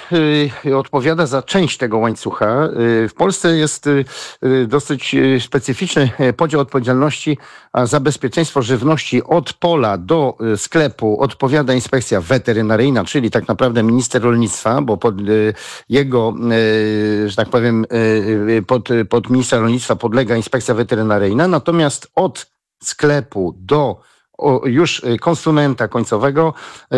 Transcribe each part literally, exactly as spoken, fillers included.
y, odpowiada za część tego łańcucha. Y, w Polsce jest y, y, dosyć y, specyficzny podział odpowiedzialności, a za bezpieczeństwo żywności od pola do y, sklepu odpowiada inspekcja weterynaryjna, czyli tak naprawdę minister rolnictwa, bo pod y, jego, y, że tak powiem, y, pod, pod ministra rolnictwa podlega inspekcja weterynaryjna. Natomiast od sklepu do O, już konsumenta końcowego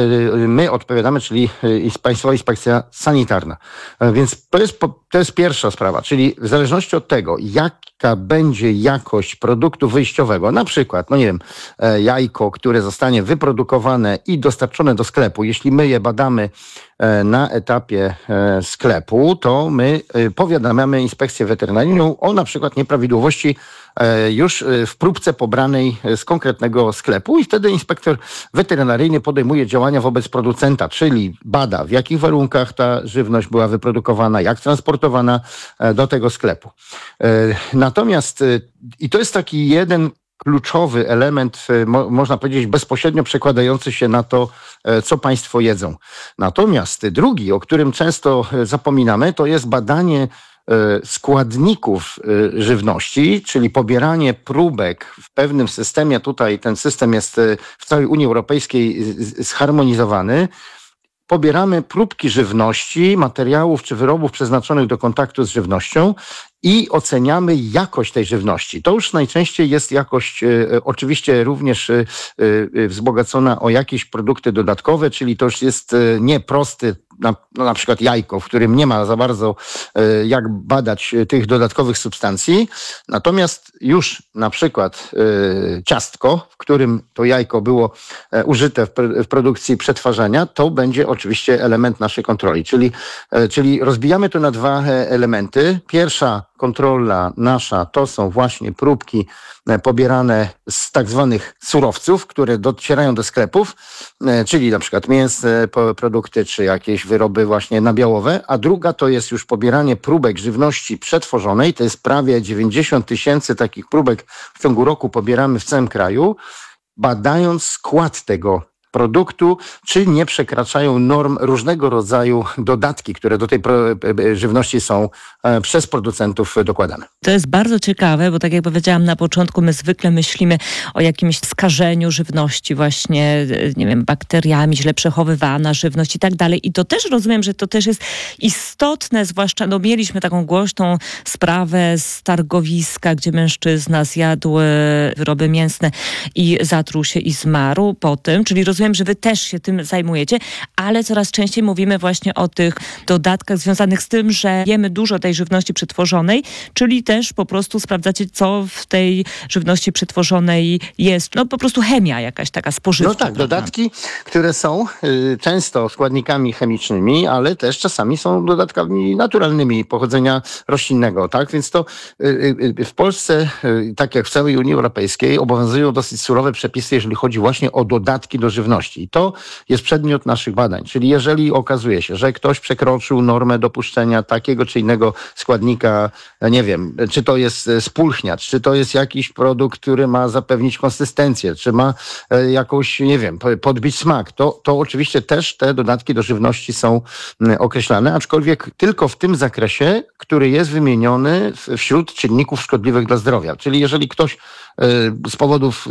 my odpowiadamy, czyli Państwowa Inspekcja Sanitarna. Więc to jest, to jest pierwsza sprawa, czyli w zależności od tego, jaka będzie jakość produktu wyjściowego, na przykład, no nie wiem, jajko, które zostanie wyprodukowane i dostarczone do sklepu, jeśli my je badamy na etapie sklepu, to my powiadamiamy Inspekcję Weterynaryjną o na przykład nieprawidłowości już w próbce pobranej z konkretnego sklepu i wtedy inspektor weterynaryjny podejmuje działania wobec producenta, czyli bada, w jakich warunkach ta żywność była wyprodukowana, jak transportowana do tego sklepu. Natomiast, i to jest taki jeden kluczowy element, mo, można powiedzieć, bezpośrednio przekładający się na to, co państwo jedzą. Natomiast drugi, o którym często zapominamy, to jest badanie składników żywności, czyli pobieranie próbek w pewnym systemie. Tutaj ten system jest w całej Unii Europejskiej zharmonizowany. Pobieramy próbki żywności, materiałów czy wyrobów przeznaczonych do kontaktu z żywnością i oceniamy jakość tej żywności. To już najczęściej jest jakość e, oczywiście również e, e, wzbogacona o jakieś produkty dodatkowe, czyli to już jest e, nie prosty, na, no na przykład jajko, w którym nie ma za bardzo e, jak badać tych dodatkowych substancji. Natomiast już na przykład e, ciastko, w którym to jajko było e, użyte w, w produkcji przetwarzania, to będzie oczywiście element naszej kontroli. Czyli, e, czyli rozbijamy to na dwa elementy. Pierwsza kontrola nasza to są właśnie próbki pobierane z tak zwanych surowców, które docierają do sklepów, czyli na przykład mięso, produkty czy jakieś wyroby właśnie nabiałowe, a druga to jest już pobieranie próbek żywności przetworzonej, to jest prawie dziewięćdziesiąt tysięcy takich próbek w ciągu roku pobieramy w całym kraju, badając skład tego produktu, czy nie przekraczają norm różnego rodzaju dodatki, które do tej żywności są przez producentów dokładane. To jest bardzo ciekawe, bo tak jak powiedziałam na początku, my zwykle myślimy o jakimś skażeniu żywności właśnie, nie wiem, bakteriami, źle przechowywana żywność i tak dalej. I to też rozumiem, że to też jest istotne, zwłaszcza, no mieliśmy taką głośną sprawę z targowiska, gdzie mężczyzna zjadł wyroby mięsne i zatruł się i zmarł po tym, czyli rozumiem, że wy też się tym zajmujecie, ale coraz częściej mówimy właśnie o tych dodatkach związanych z tym, że jemy dużo tej żywności przetworzonej, czyli też po prostu sprawdzacie, co w tej żywności przetworzonej jest. No po prostu chemia jakaś taka spożywcza. No tak, prawda? Dodatki, które są y, często składnikami chemicznymi, ale też czasami są dodatkami naturalnymi pochodzenia roślinnego, tak? Więc to y, y, w Polsce, y, tak jak w całej Unii Europejskiej, obowiązują dosyć surowe przepisy, jeżeli chodzi właśnie o dodatki do żywności. I to jest przedmiot naszych badań. Czyli jeżeli okazuje się, że ktoś przekroczył normę dopuszczenia takiego czy innego składnika, nie wiem, czy to jest spulchniacz, czy to jest jakiś produkt, który ma zapewnić konsystencję, czy ma jakąś, nie wiem, podbić smak, to, to oczywiście też te dodatki do żywności są określane, aczkolwiek tylko w tym zakresie, który jest wymieniony wśród czynników szkodliwych dla zdrowia. Czyli jeżeli ktoś z powodów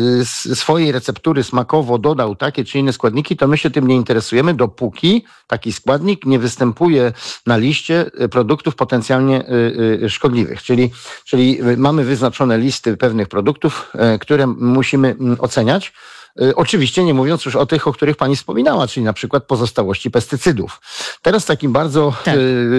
swojej receptury smakowo dodał takie czy inne składniki, to my się tym nie interesujemy, dopóki taki składnik nie występuje na liście produktów potencjalnie szkodliwych. Czyli, czyli mamy wyznaczone listy pewnych produktów, które musimy oceniać. Oczywiście nie mówiąc już o tych, o których pani wspominała, czyli na przykład pozostałości pestycydów. Teraz takim bardzo tak.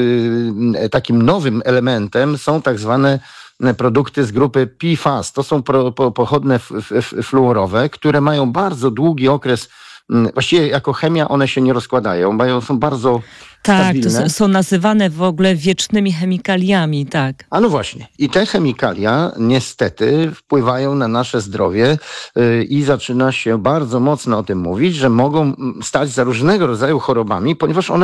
takim nowym elementem są tak zwane produkty z grupy P F A S. To są pro, po, pochodne f, f, fluorowe, które mają bardzo długi okres, właściwie jako chemia one się nie rozkładają, mają, są bardzo tak, stabilne. To są nazywane w ogóle wiecznymi chemikaliami, tak. A no właśnie. I te chemikalia niestety wpływają na nasze zdrowie yy, i zaczyna się bardzo mocno o tym mówić, że mogą stać za różnego rodzaju chorobami, ponieważ one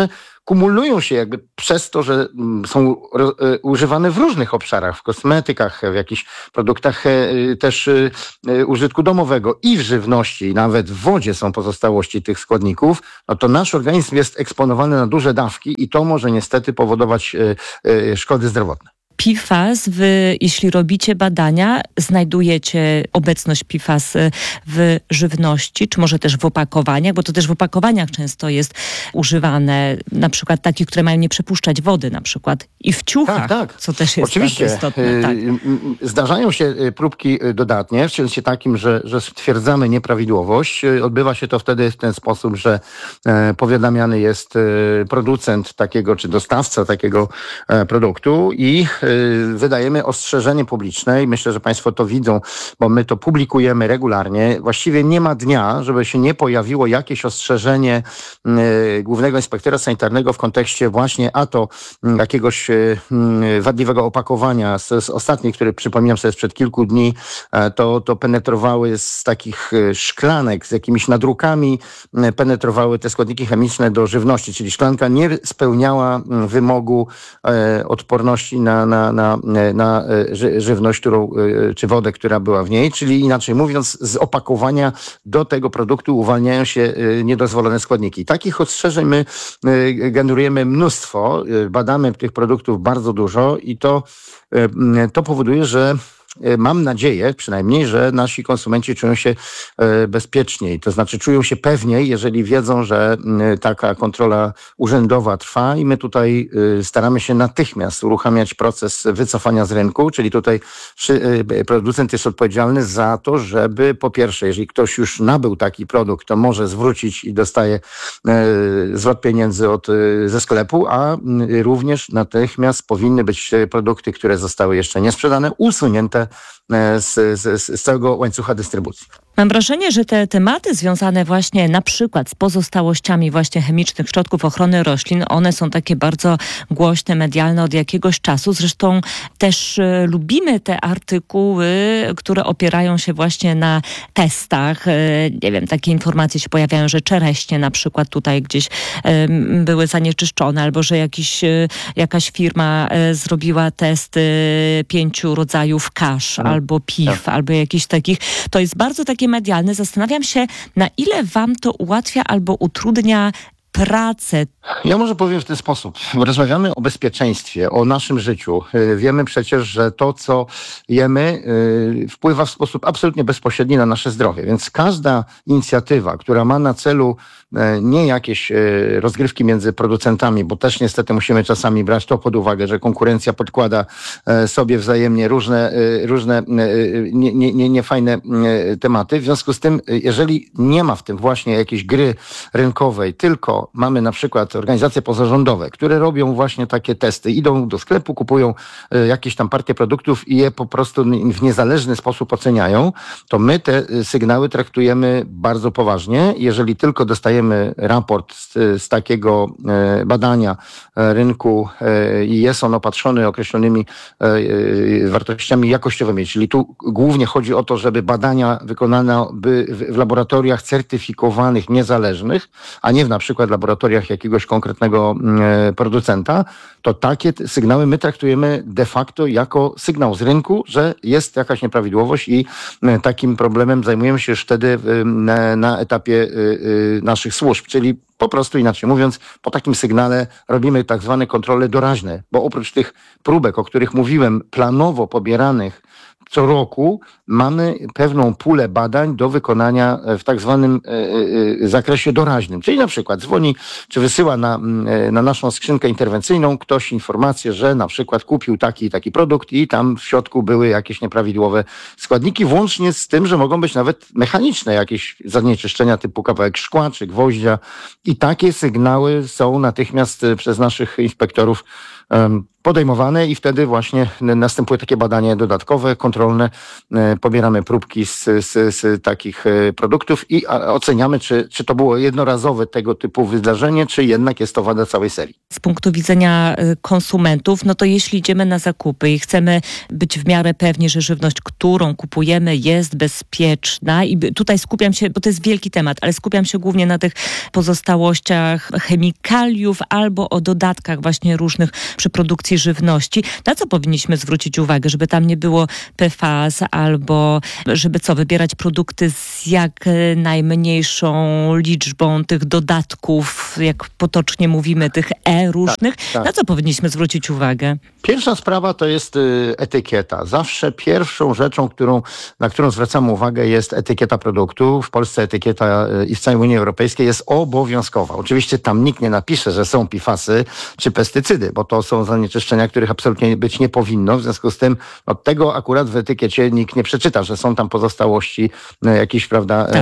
kumulują się jakby przez to, że są używane w różnych obszarach, w kosmetykach, w jakichś produktach też użytku domowego i w żywności, i nawet w wodzie są pozostałości tych składników, no to nasz organizm jest eksponowany na duże dawki i to może niestety powodować szkody zdrowotne. P F A S, wy, jeśli robicie badania, znajdujecie obecność P F A S w żywności, czy może też w opakowaniach, bo to też w opakowaniach często jest używane, na przykład takie, które mają nie przepuszczać wody, na przykład i w ciuchach, tak, tak. co też jest oczywiście bardzo istotne. Tak. Zdarzają się próbki dodatnie, w sensie takim, że, że stwierdzamy nieprawidłowość. Odbywa się to wtedy w ten sposób, że powiadamiany jest producent takiego, czy dostawca takiego produktu i wydajemy ostrzeżenie publiczne i myślę, że Państwo to widzą, bo my to publikujemy regularnie. Właściwie nie ma dnia, żeby się nie pojawiło jakieś ostrzeżenie Głównego Inspektora Sanitarnego w kontekście właśnie a to jakiegoś wadliwego opakowania. Z, z ostatniej, które przypominam sobie sprzed kilku dni, to, to penetrowały z takich szklanek z jakimiś nadrukami, penetrowały te składniki chemiczne do żywności, czyli szklanka nie spełniała wymogu odporności na na, na, na żywność, którą, czy wodę, która była w niej, czyli inaczej mówiąc, z opakowania do tego produktu uwalniają się niedozwolone składniki. Takich ostrzeżeń my generujemy mnóstwo, badamy tych produktów bardzo dużo i to, to powoduje, że mam nadzieję przynajmniej, że nasi konsumenci czują się bezpieczniej, to znaczy czują się pewniej, jeżeli wiedzą, że taka kontrola urzędowa trwa i my tutaj staramy się natychmiast uruchamiać proces wycofania z rynku, czyli tutaj producent jest odpowiedzialny za to, żeby po pierwsze, jeżeli ktoś już nabył taki produkt, to może zwrócić i dostaje zwrot pieniędzy od, ze sklepu, a również natychmiast powinny być produkty, które zostały jeszcze niesprzedane, usunięte Z, z, z całego łańcucha dystrybucji. Mam wrażenie, że te tematy związane właśnie na przykład z pozostałościami właśnie chemicznych środków ochrony roślin, one są takie bardzo głośne, medialne od jakiegoś czasu. Zresztą też y, lubimy te artykuły, które opierają się właśnie na testach. Y, nie wiem, takie informacje się pojawiają, że czereśnie na przykład tutaj gdzieś y, były zanieczyszczone, albo że jakiś, y, jakaś firma y, zrobiła testy pięciu rodzajów kasz, hmm. albo piw, hmm. albo jakichś takich. To jest bardzo takie medialne. Zastanawiam się, na ile wam to ułatwia albo utrudnia pracę. Ja może powiem w ten sposób. Rozmawiamy o bezpieczeństwie, o naszym życiu. Wiemy przecież, że to, co jemy, wpływa w sposób absolutnie bezpośredni na nasze zdrowie. Więc każda inicjatywa, która ma na celu nie jakieś rozgrywki między producentami, bo też niestety musimy czasami brać to pod uwagę, że konkurencja podkłada sobie wzajemnie różne, różne nie, nie, nie, niefajne tematy. W związku z tym, jeżeli nie ma w tym właśnie jakiejś gry rynkowej, tylko mamy na przykład organizacje pozarządowe, które robią właśnie takie testy, idą do sklepu, kupują jakieś tam partie produktów i je po prostu w niezależny sposób oceniają, to my te sygnały traktujemy bardzo poważnie. Jeżeli tylko dostajemy raport z, z takiego badania rynku i jest on opatrzony określonymi wartościami jakościowymi, czyli tu głównie chodzi o to, żeby badania wykonane by w laboratoriach certyfikowanych, niezależnych, a nie w na przykład laboratoriach jakiegoś konkretnego producenta, to takie sygnały my traktujemy de facto jako sygnał z rynku, że jest jakaś nieprawidłowość i takim problemem zajmujemy się już wtedy na, na etapie naszych służb, czyli po prostu inaczej mówiąc, po takim sygnale robimy tak zwane kontrole doraźne, bo oprócz tych próbek, o których mówiłem, planowo pobieranych co roku, mamy pewną pulę badań do wykonania w tak zwanym zakresie doraźnym. Czyli na przykład dzwoni, czy wysyła na, na naszą skrzynkę interwencyjną ktoś informację, że na przykład kupił taki i taki produkt i tam w środku były jakieś nieprawidłowe składniki, włącznie z tym, że mogą być nawet mechaniczne jakieś zanieczyszczenia typu kawałek szkła czy gwoździa. I takie sygnały są natychmiast przez naszych inspektorów podejmowane i wtedy właśnie następuje takie badanie dodatkowe, kontrolne. Pobieramy próbki z, z, z takich produktów i oceniamy, czy, czy to było jednorazowe tego typu wydarzenie, czy jednak jest to wada całej serii. Z punktu widzenia konsumentów, no to jeśli idziemy na zakupy i chcemy być w miarę pewni, że żywność, którą kupujemy, jest bezpieczna i tutaj skupiam się, bo to jest wielki temat, ale skupiam się głównie na tych pozostałościach chemikaliów albo o dodatkach właśnie różnych przy produkcji żywności. Na co powinniśmy zwrócić uwagę, żeby tam nie było P F A S albo żeby co, wybierać produkty z jak najmniejszą liczbą tych dodatków, jak potocznie mówimy, tych E różnych. Tak, tak. Na co powinniśmy zwrócić uwagę? Pierwsza sprawa to jest etykieta. Zawsze pierwszą rzeczą, którą, na którą zwracamy uwagę, jest etykieta produktu. W Polsce etykieta i w całej Unii Europejskiej jest obowiązkowa. Oczywiście tam nikt nie napisze, że są P F A S-y czy pestycydy, bo to są zanieczyszczenia, których absolutnie być nie powinno. W związku z tym od tego akurat w etykiecie nikt nie przeczyta, że są tam pozostałości jakichś, prawda, tak.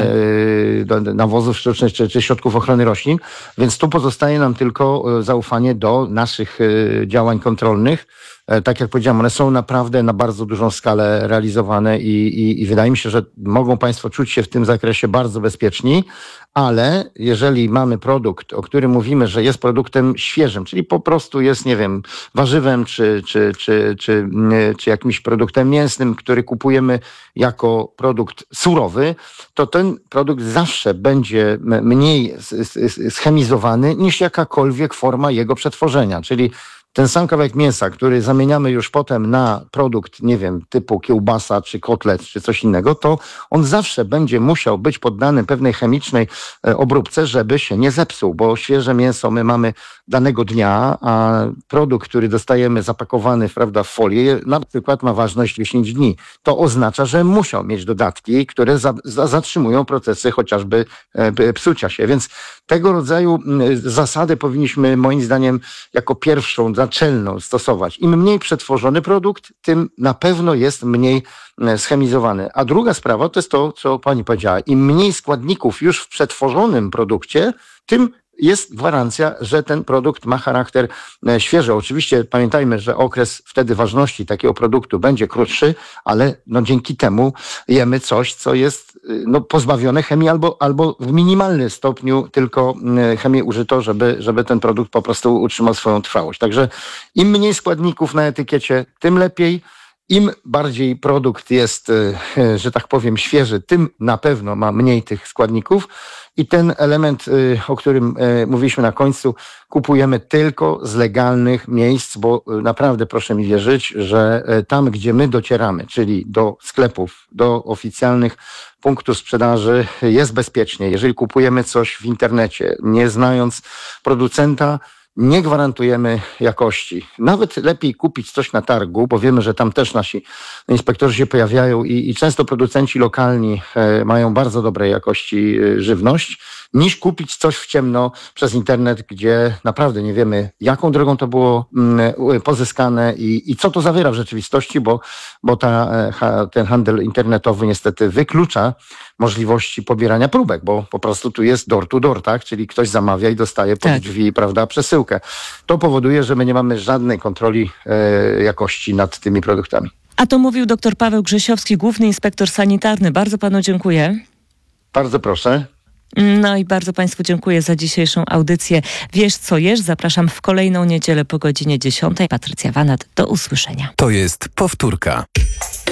e, nawozów sztucznych czy, czy środków ochrony roślin. Więc tu pozostaje nam tylko zaufanie do naszych e, działań kontrolnych. Tak jak powiedziałem, one są naprawdę na bardzo dużą skalę realizowane i, i, i wydaje mi się, że mogą Państwo czuć się w tym zakresie bardzo bezpieczni, ale jeżeli mamy produkt, o którym mówimy, że jest produktem świeżym, czyli po prostu jest, nie wiem, warzywem czy, czy, czy, czy, czy jakimś produktem mięsnym, który kupujemy jako produkt surowy, to ten produkt zawsze będzie mniej schemizowany niż jakakolwiek forma jego przetworzenia, czyli ten sam kawałek mięsa, który zamieniamy już potem na produkt, nie wiem, typu kiełbasa, czy kotlet, czy coś innego, to on zawsze będzie musiał być poddany pewnej chemicznej obróbce, żeby się nie zepsuł, bo świeże mięso my mamy danego dnia, a produkt, który dostajemy zapakowany, prawda, w folię, na przykład ma ważność dziesięć dni. To oznacza, że musiał mieć dodatki, które za, za, zatrzymują procesy chociażby e, psucia się. Więc tego rodzaju zasady powinniśmy, moim zdaniem, jako pierwszą, naczelną stosować. Im mniej przetworzony produkt, tym na pewno jest mniej schemizowany. A druga sprawa to jest to, co pani powiedziała. Im mniej składników już w przetworzonym produkcie, tym jest gwarancja, że ten produkt ma charakter świeży. Oczywiście pamiętajmy, że okres wtedy ważności takiego produktu będzie krótszy, ale no dzięki temu jemy coś, co jest no pozbawione chemii albo, albo w minimalnym stopniu tylko chemię użyto, żeby, żeby ten produkt po prostu utrzymał swoją trwałość. Także im mniej składników na etykiecie, tym lepiej. Im bardziej produkt jest, że tak powiem, świeży, tym na pewno ma mniej tych składników. I ten element, o którym mówiliśmy na końcu, kupujemy tylko z legalnych miejsc, bo naprawdę proszę mi wierzyć, że tam, gdzie my docieramy, czyli do sklepów, do oficjalnych punktów sprzedaży, jest bezpiecznie. Jeżeli kupujemy coś w internecie, nie znając producenta, nie gwarantujemy jakości. Nawet lepiej kupić coś na targu, bo wiemy, że tam też nasi inspektorzy się pojawiają i, i często producenci lokalni e, mają bardzo dobrej jakości e, żywność, niż kupić coś w ciemno przez internet, gdzie naprawdę nie wiemy, jaką drogą to było mm, pozyskane i, i co to zawiera w rzeczywistości, bo, bo ta, ha, ten handel internetowy niestety wyklucza możliwości pobierania próbek, bo po prostu tu jest door to door, tak? Czyli ktoś zamawia i dostaje pod tak. drzwi, prawda, przesyłkę. To powoduje, że my nie mamy żadnej kontroli e, jakości nad tymi produktami. A to mówił dr Paweł Grzesiowski, główny inspektor sanitarny. Bardzo panu dziękuję. Bardzo proszę. No i bardzo Państwu dziękuję za dzisiejszą audycję. Wiesz co jesz? Zapraszam w kolejną niedzielę po godzinie dziesiątej. Patrycja Wanat, do usłyszenia. To jest powtórka.